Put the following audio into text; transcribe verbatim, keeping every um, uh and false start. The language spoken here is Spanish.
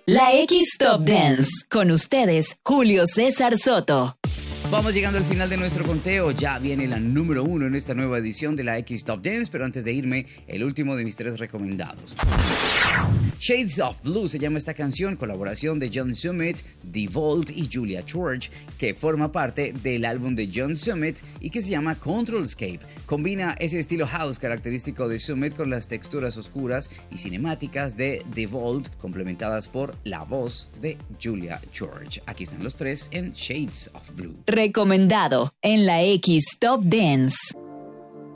La X Top Dance. Con ustedes, Julio César Soto. Vamos llegando al final de nuestro conteo. Ya viene la número uno en esta nueva edición de la X Top Dance, pero antes de irme, el último de mis tres recomendados. Shades of Blue se llama esta canción, colaboración de John Summit, Devault y Julia George, que forma parte del álbum de John Summit y que se llama Controlscape. Combina ese estilo house característico de Summit con las texturas oscuras y cinemáticas de Devault, complementadas por la voz de Julia George. Aquí están los tres en Shades of Blue. Recomendado en la X Top Dance.